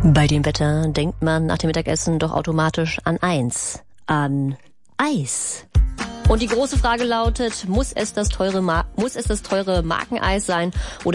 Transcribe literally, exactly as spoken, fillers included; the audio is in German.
Bei dem Wetter denkt man nach dem Mittagessen doch automatisch an eins, an Eis. Und die große Frage lautet, muss es das teure, Mar- muss es das teure Markeneis sein oder